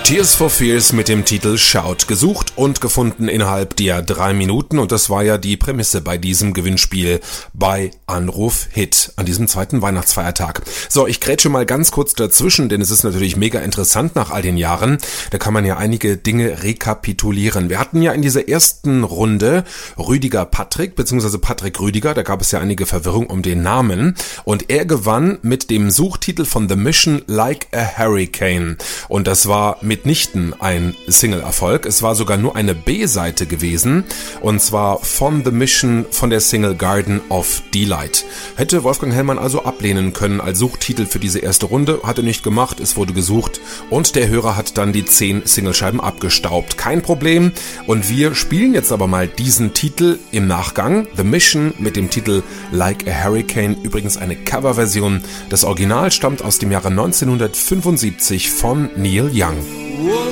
Tears for Fears mit dem Titel Shout. Gesucht und gefunden innerhalb der 3 Minuten, und das war ja die Prämisse bei diesem Gewinnspiel bei Anruf Hit an diesem zweiten Weihnachtsfeiertag. So, ich grätsche mal ganz kurz dazwischen, denn es ist natürlich mega interessant nach all den Jahren. Da kann man ja einige Dinge rekapitulieren. Wir hatten ja in dieser ersten Runde Rüdiger Patrick, beziehungsweise Patrick Rüdiger, da gab es ja einige Verwirrung um den Namen, und er gewann mit dem Suchtitel von The Mission Like a Hurricane, und das war mitnichten ein Single-Erfolg. Es war sogar nur eine B-Seite gewesen, und zwar von The Mission von der Single Garden of Delight. Hätte Wolfgang Hellmann also ablehnen können als Suchtitel für diese erste Runde, hat er nicht gemacht, es wurde gesucht und der Hörer hat dann die 10 Singlescheiben abgestaubt. Kein Problem, und wir spielen jetzt aber mal diesen Titel im Nachgang. The Mission mit dem Titel Like a Hurricane, übrigens eine Coverversion. Das Original stammt aus dem Jahre 1975 von Neil Young.